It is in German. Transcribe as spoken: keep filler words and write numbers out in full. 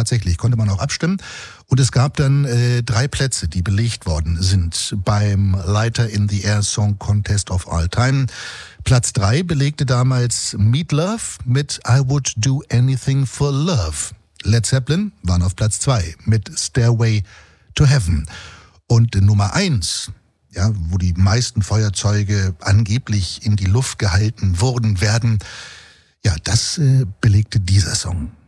tatsächlich, konnte man auch abstimmen. Und es gab dann äh, drei Plätze, die belegt worden sind beim Lighter in the Air Song Contest of All Time. Platz drei belegte damals Meat Love mit I Would Do Anything for Love. Led Zeppelin waren auf Platz zwei mit Stairway to Heaven. Und Nummer eins, ja, wo die meisten Feuerzeuge angeblich in die Luft gehalten wurden werden, ja, das äh, belegte dieser Song.